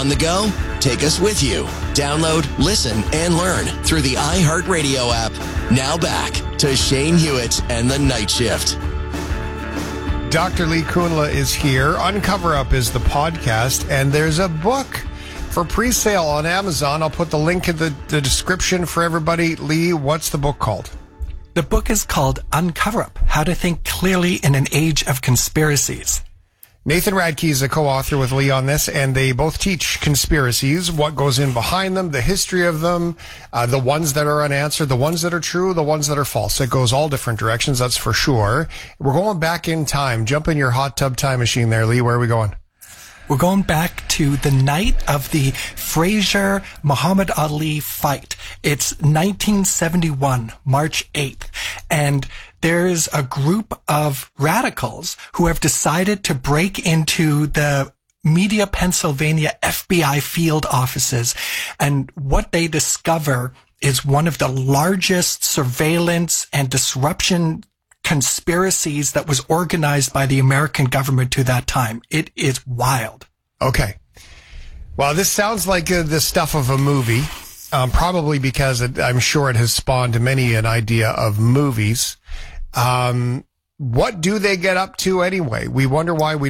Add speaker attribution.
Speaker 1: On the go? Take us with you. Download, listen, and learn through the iHeartRadio app. Now back to Shane Hewitt and the Night Shift.
Speaker 2: Dr. Lee Kunla is here. Uncover Up is the podcast, and there's a book for pre-sale on Amazon. I'll put the link in the description for everybody. Lee, what's the book called?
Speaker 3: The book is called Uncover Up, How to Think Clearly in an Age of Conspiracies.
Speaker 2: Nathan Radke is a co-author with Lee on this, and they both teach conspiracies, what goes in behind them, the history of them, the ones that are unanswered, the ones that are true, the ones that are false. It goes all different directions, that's for sure. We're going back in time. Jump in your hot tub time machine there, Lee. Where are we going?
Speaker 3: We're going back to the night of the Frazier-Muhammad Ali fight. It's 1971, March 8th, and there's a group of radicals who have decided to break into the Media, Pennsylvania FBI field offices, and what they discover is one of the largest surveillance and disruption conspiracies that was organized by the American government to that time. It is wild.
Speaker 2: Okay. Well, this sounds like the stuff of a movie, probably because I'm sure it has spawned many an idea of movies. What do they get up to anyway? We wonder why we